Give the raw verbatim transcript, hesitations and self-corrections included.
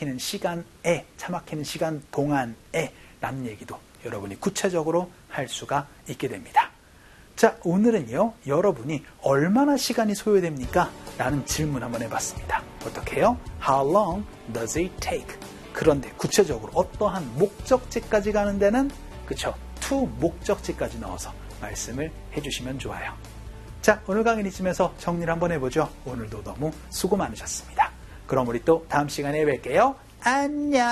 막히는 시간에, 차 막히는 시간 동안에 라는 얘기도 여러분이 구체적으로 할 수가 있게 됩니다. 자, 오늘은요, 여러분이 얼마나 시간이 소요됩니까? 라는 질문 한번 해봤습니다. 어떻게 해요? How long does it take? 그런데 구체적으로 어떠한 목적지까지 가는 데는, 그쵸, to 목적지까지 넣어서 말씀을 해주시면 좋아요. 자, 오늘 강의는 이쯤에서 정리를 한번 해보죠. 오늘도 너무 수고 많으셨습니다. 그럼 우리 또 다음 시간에 뵐게요. 안녕!